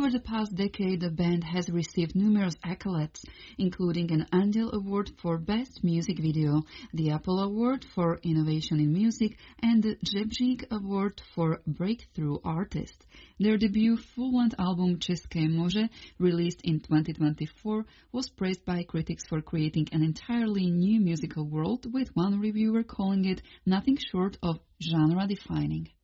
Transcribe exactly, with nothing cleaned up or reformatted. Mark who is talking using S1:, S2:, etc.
S1: Over the past decade, the band has received numerous accolades, including an Angel Award for Best Music Video, the Apple Award for Innovation in Music, and the Žebřík Award for Breakthrough Artist. Their debut full-length album České moře, released in twenty twenty-four, was praised by critics for creating an entirely new musical world, with one reviewer calling it nothing short of genre-defining.